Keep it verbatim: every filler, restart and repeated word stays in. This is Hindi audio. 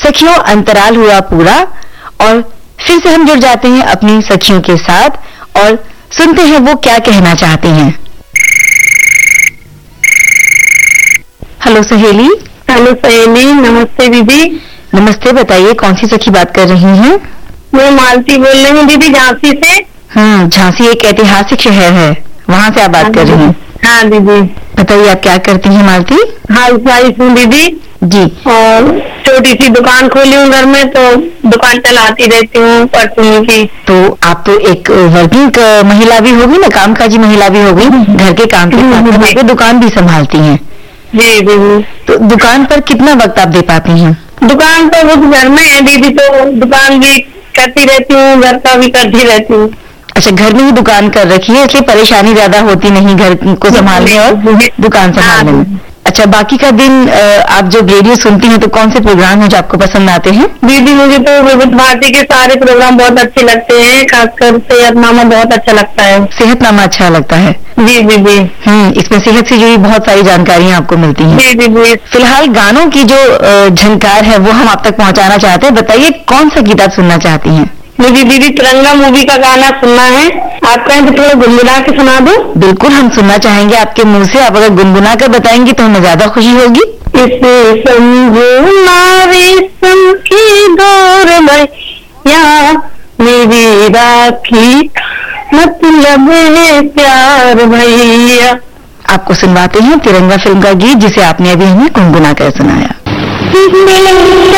सखियों, अंतराल हुआ पूरा और फिर से हम जुड़ जाते हैं अपनी सखियों के साथ और सुनते हैं वो क्या कहना चाहती हैं। हेलो सहेली। हेलो सहेली, नमस्ते दीदी। नमस्ते, बताइए कौन सी सखी बात कर रही हैं? मैं मालती बोल रही हूँ दीदी, झांसी से। हम्म, झांसी एक ऐतिहासिक शहर है, वहाँ से आप बात कर रही हैं? हाँ दीदी। बताइए आप क्या करती हैं मालती? हाउस वाइफ हूँ दीदी जी। और छोटी सी दुकान खोली हूँ घर में, तो दुकान चलाती रहती हूँ परचून की। तो आप तो एक वर्किंग महिला भी होगी ना, कामकाजी महिला भी होगी, घर के काम के साथ साथ आप दुकान भी संभालती हैं। जी दीदी। तो दुकान पर कितना वक्त आप दे पाती हैं? दुकान तो वो घर में है दीदी, तो दुकान भी करती रहती हूँ, घर का भी करती रहती हूँ। अच्छा, घर में ही दुकान कर रखी है, इसलिए परेशानी ज्यादा होती नहीं घर को संभालने और दुकान संभालने में। अच्छा, बाकी का दिन आप जब रेडियो सुनती हैं तो कौन से प्रोग्राम हैं जो आपको पसंद आते हैं? दीदी मुझे तो विविध भारती के सारे प्रोग्राम बहुत अच्छे लगते हैं, खासकर सेहतनामा बहुत अच्छा लगता है। सेहतनामा अच्छा लगता है? जी दीदी। हम्म, इसमें सेहत से जुड़ी बहुत सारी जानकारियाँ आपको मिलती हैं। जी दीदी। फिलहाल गानों की जो झनकार है वो हम आप तक पहुँचाना चाहते हैं, बताइए कौन सा गीत आप सुनना चाहती हैं? मुझे दीदी तिरंगा मूवी का गाना सुनना है, आप कहें तो थोड़ा गुनगुना के सुना दो। बिल्कुल, हम सुनना चाहेंगे आपके मुंह से, आप अगर गुनगुना कर बताएंगी तो हमें ज्यादा खुशी होगी। इसे समझो नारी सम की डोर भैया, मेरी राखी मतलब है प्यार भैया। आपको सुनवाते हैं तिरंगा फिल्म का गीत जिसे आपने अभी हमें गुनगुना कर सुनाया।